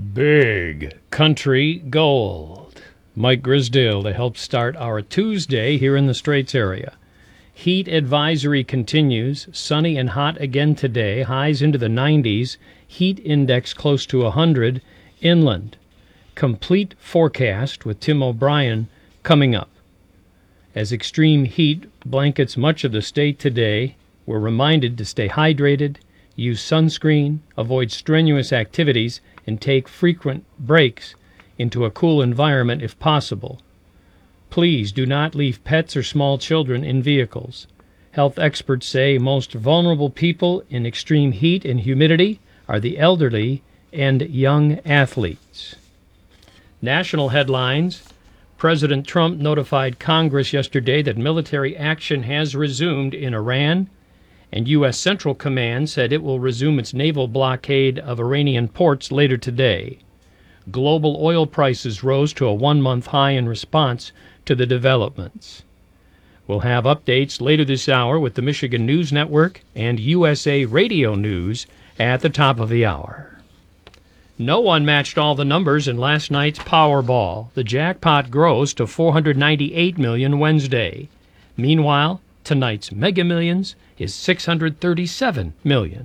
Big Country Gold. Mike Grisdale to help start our Tuesday here in the Straits area. Heat advisory continues. Sunny and hot again today. Highs into the 90s. Heat index close to 100. Inland. Complete forecast with Tim O'Brien coming up. As extreme heat blankets much of the state today, we're reminded to stay hydrated, use sunscreen, avoid strenuous activities, and take frequent breaks into a cool environment if possible. Please do not leave pets or small children in vehicles. Health experts say most vulnerable people in extreme heat and humidity are the elderly and young athletes. National headlines. President Trump notified Congress yesterday that military action has resumed in Iran, and U.S. Central Command said it will resume its naval blockade of Iranian ports later today. Global oil prices rose to a one-month high in response to the developments. We'll have updates later this hour with the Michigan News Network and USA Radio News at the top of the hour. No one matched all the numbers in last night's Powerball. The jackpot grows to $498 million Wednesday. Meanwhile, tonight's Mega Millions is $637 million.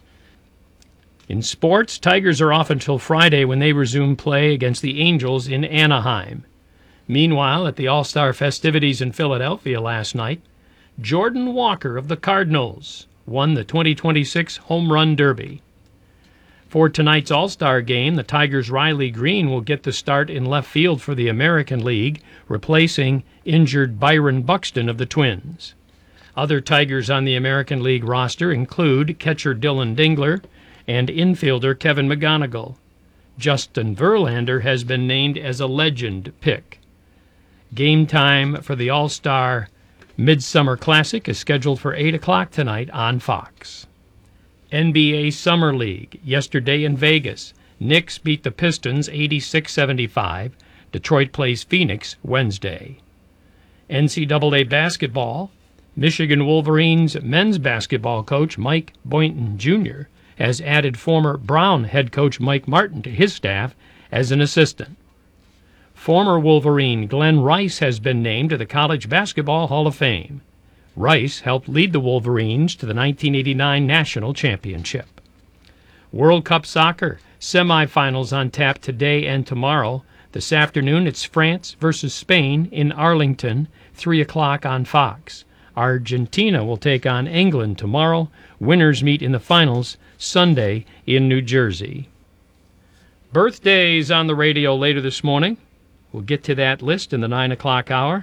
In sports, Tigers are off until Friday when they resume play against the Angels in Anaheim. Meanwhile, at the All-Star festivities in Philadelphia last night, Jordan Walker of the Cardinals won the 2026 Home Run Derby. For tonight's All-Star game, the Tigers' Riley Green will get the start in left field for the American League, replacing injured Byron Buxton of the Twins. Other Tigers on the American League roster include catcher Dylan Dingler and infielder Kevin McGonigal. Justin Verlander has been named as a legend pick. Game time for the All-Star Midsummer Classic is scheduled for 8 o'clock tonight on Fox. NBA Summer League. Yesterday in Vegas, Knicks beat the Pistons 86-75. Detroit plays Phoenix Wednesday. NCAA basketball. Michigan Wolverines men's basketball coach Mike Boynton Jr. has added former Brown head coach Mike Martin to his staff as an assistant. Former Wolverine Glenn Rice has been named to the College Basketball Hall of Fame. Rice helped lead the Wolverines to the 1989 National Championship. World Cup Soccer semifinals on tap today and tomorrow. This afternoon, it's France versus Spain in Arlington, 3 o'clock on Fox. Argentina will take on England tomorrow. Winners meet in the finals Sunday in New Jersey. Birthdays on the radio later this morning. We'll get to that list in the 9 o'clock hour.